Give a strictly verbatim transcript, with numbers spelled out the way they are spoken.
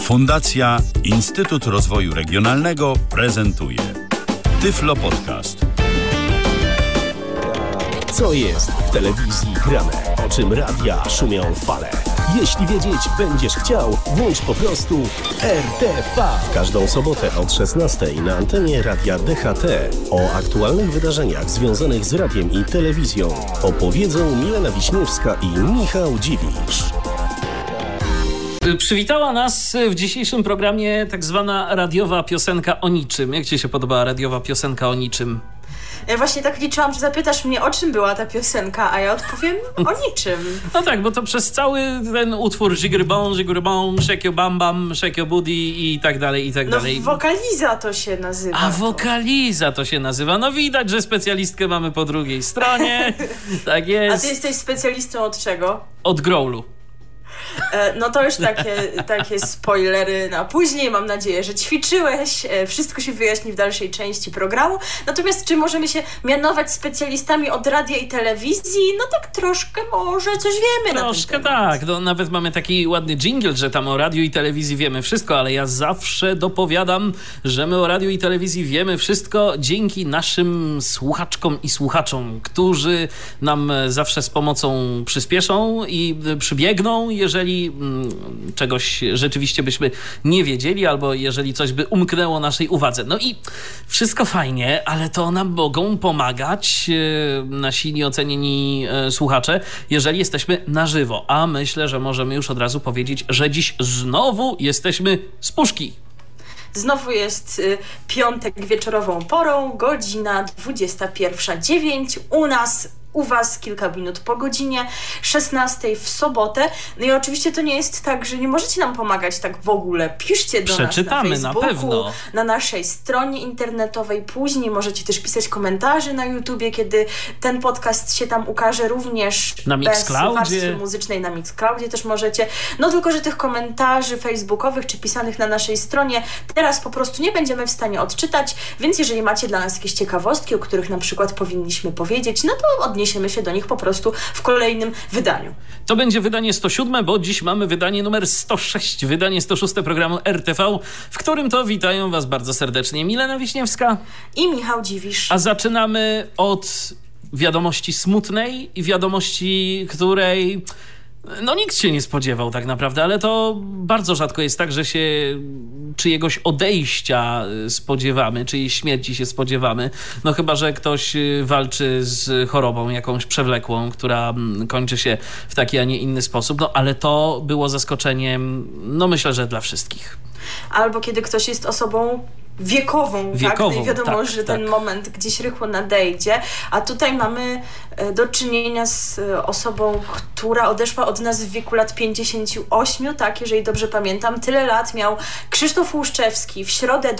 Fundacja Instytut Rozwoju Regionalnego prezentuje Tyflo Podcast. Co jest w telewizji grane? O czym radia szumią fale? Jeśli wiedzieć będziesz chciał, włącz po prostu R T V. W każdą sobotę od szesnastej na antenie Radia D H T o aktualnych wydarzeniach związanych z radiem i telewizją opowiedzą Milena Wiśniewska i Michał Dziwisz. Przywitała nas w dzisiejszym programie tak zwana radiowa piosenka o niczym. Jak ci się podoba radiowa piosenka o niczym? Ja właśnie tak liczyłam, że zapytasz mnie, o czym była ta piosenka, a ja odpowiem o niczym. No tak, bo to przez cały ten utwór Jigrybon, Jigrybon, Shake Your Bam Bam, Shake Your Booty i tak dalej, i tak no, dalej. No wokaliza to się nazywa. A wokaliza to się nazywa. No widać, że specjalistkę mamy po drugiej stronie. Tak jest. A ty jesteś specjalistą od czego? Od growlu. No to już takie, takie spoilery na później. Mam nadzieję, że ćwiczyłeś. Wszystko się wyjaśni w dalszej części programu. Natomiast czy możemy się mianować specjalistami od radia i telewizji? No tak troszkę może coś wiemy. Troszkę tak. No, nawet mamy taki ładny dżingiel, że tam o radiu i telewizji wiemy wszystko, ale ja zawsze dopowiadam, że my o radiu i telewizji wiemy wszystko dzięki naszym słuchaczkom i słuchaczom, którzy nam zawsze z pomocą przyspieszą i przybiegną, jeżeli czegoś rzeczywiście byśmy nie wiedzieli, albo jeżeli coś by umknęło naszej uwadze. No i wszystko fajnie, ale to nam mogą pomagać nasi nieocenieni słuchacze, jeżeli jesteśmy na żywo. A myślę, że możemy już od razu powiedzieć, że dziś znowu jesteśmy z puszki. Znowu jest y, piątek wieczorową porą, godzina dwudziesta pierwsza dziewięć. U nas U was kilka minut po godzinie szesnastej w sobotę. No i oczywiście to nie jest tak, że nie możecie nam pomagać tak w ogóle. Piszcie do Przeczytamy nas na Facebooku, na pewno. na naszej stronie internetowej. Później możecie też pisać komentarze na YouTubie, kiedy ten podcast się tam ukaże, również na bez warstwy muzycznej na Mixcloudzie też możecie. No tylko, że tych komentarzy facebookowych czy pisanych na naszej stronie teraz po prostu nie będziemy w stanie odczytać, więc jeżeli macie dla nas jakieś ciekawostki, o których na przykład powinniśmy powiedzieć, no to odniesiemy się do nich po prostu w kolejnym wydaniu. To będzie wydanie sto siedem, bo dziś mamy wydanie numer sto sześć, wydanie sto sześć programu R T V, w którym to witają was bardzo serdecznie Milena Wiśniewska i Michał Dziwisz. A zaczynamy od wiadomości smutnej i wiadomości, której no nikt się nie spodziewał tak naprawdę, ale to bardzo rzadko jest tak, że się czyjegoś odejścia spodziewamy, czyjejś śmierci się spodziewamy. No chyba, że ktoś walczy z chorobą jakąś przewlekłą, która kończy się w taki, a nie inny sposób. No ale to było zaskoczeniem, no myślę, że dla wszystkich. Albo kiedy ktoś jest osobą wiekową, wiekową, tak? No i wiadomo, tak, że tak. ten moment gdzieś rychło nadejdzie, a tutaj mamy do czynienia z osobą, która odeszła od nas w wieku lat pięćdziesięciu ośmiu, tak, jeżeli dobrze pamiętam. Tyle lat miał Krzysztof Łuszczewski. W środę